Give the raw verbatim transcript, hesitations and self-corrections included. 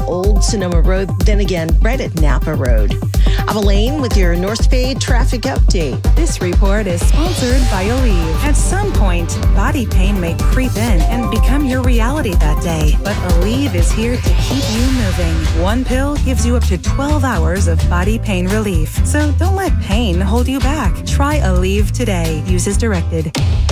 Old Sonoma Road, then again right at Napa Road. I'm Elaine with your North Bay traffic update. This report is sponsored by Aleve. At some point, body pain may creep in and become your reality that day. But Aleve is here to keep you moving. One pill gives you up to twelve hours of body pain relief. So don't let pain hold you back. Try Aleve today. Use as directed.